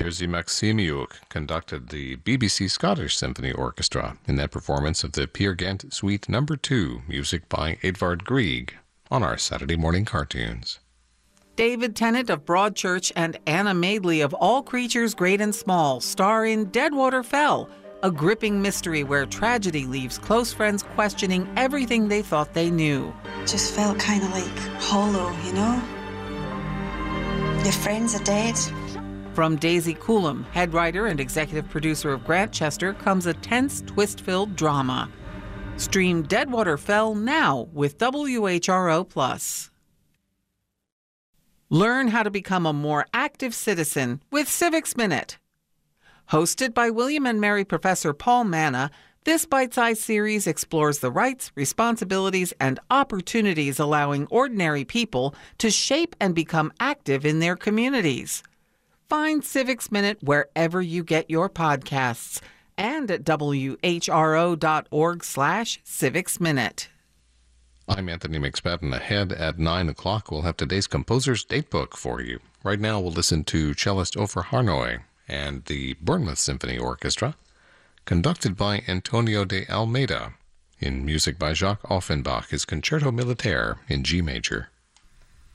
Jerzy Maksimiuk conducted the BBC Scottish Symphony Orchestra in that performance of the Peer Gynt Suite No. 2, music by Edvard Grieg, on our Saturday morning cartoons. David Tennant of Broadchurch and Anna Madeley of All Creatures Great and Small star in Deadwater Fell, a gripping mystery where tragedy leaves close friends questioning everything they thought they knew. Just felt kind of like hollow, you know? Your friends are dead. From Daisy Coulomb, head writer and executive producer of Grantchester, comes a tense, twist-filled drama. Stream Deadwater Fell now with WHRO+. Learn how to become a more active citizen with Civics Minute. Hosted by William and Mary Professor Paul Manna, this bite-sized series explores the rights, responsibilities, and opportunities allowing ordinary people to shape and become active in their communities. Find Civics Minute wherever you get your podcasts and at whro.org/civicsminute. I'm Anthony McSpadden. Ahead at 9 o'clock, we'll have today's composer's datebook for you. Right now, we'll listen to cellist Ofer Harnoy and the Bournemouth Symphony Orchestra, conducted by Antonio de Almeida, in music by Jacques Offenbach, his Concerto Militaire in G major.